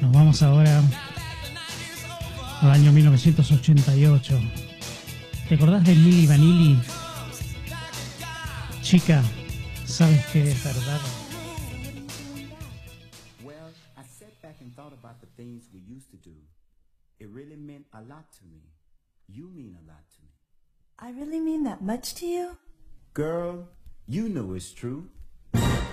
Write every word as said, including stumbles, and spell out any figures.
Nos vamos ahora al año mil novecientos ochenta y ocho. ¿Te acordás de Milli Vanilli? Chica, ¿sabes qué es verdad? Well, I sat back and thought about the things we used to do. It really meant a lot to me. You mean a lot to me. I really mean that much to you? Girl, you know it's true.